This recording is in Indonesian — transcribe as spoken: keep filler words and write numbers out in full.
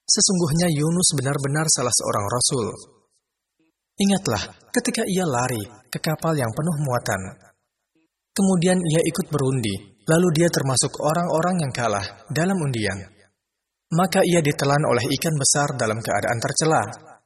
Sesungguhnya Yunus benar-benar salah seorang rasul. Ingatlah ketika ia lari ke kapal yang penuh muatan. Kemudian ia ikut berundi, lalu dia termasuk orang-orang yang kalah dalam undian. Maka ia ditelan oleh ikan besar dalam keadaan tercela.